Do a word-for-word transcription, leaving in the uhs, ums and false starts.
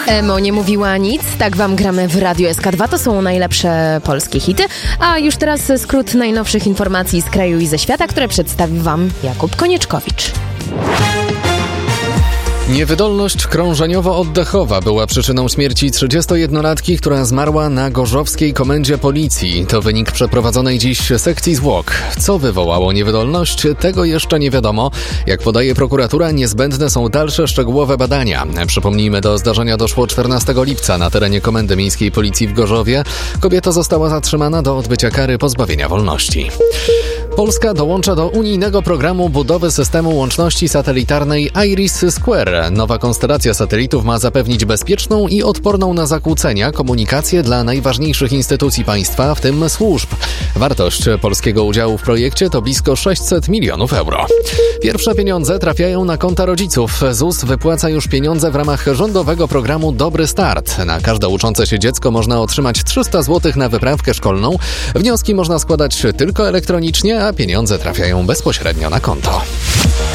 Emo nie mówiła nic, tak wam gramy w Radiu S K dwa, to są najlepsze polskie hity. A już teraz skrót najnowszych informacji z kraju i ze świata, które przedstawi wam Jakub Konieczkowicz. Niewydolność krążeniowo-oddechowa była przyczyną śmierci trzydziestojednolatki, która zmarła na gorzowskiej komendzie policji. To wynik przeprowadzonej dziś sekcji zwłok. Co wywołało niewydolność, tego jeszcze nie wiadomo. Jak podaje prokuratura, niezbędne są dalsze szczegółowe badania. Przypomnijmy, do zdarzenia doszło czternastego lipca na terenie Komendy Miejskiej Policji w Gorzowie. Kobieta została zatrzymana do odbycia kary pozbawienia wolności. Polska dołącza do unijnego programu budowy systemu łączności satelitarnej IRIS-Square. Nowa konstelacja satelitów ma zapewnić bezpieczną i odporną na zakłócenia komunikację dla najważniejszych instytucji państwa, w tym służb. Wartość polskiego udziału w projekcie to blisko sześćset milionów euro. Pierwsze pieniądze trafiają na konta rodziców. Z U S wypłaca już pieniądze w ramach rządowego programu Dobry Start. Na każde uczące się dziecko można otrzymać trzysta złotych na wyprawkę szkolną. Wnioski można składać tylko elektronicznie, a pieniądze trafiają bezpośrednio na konto.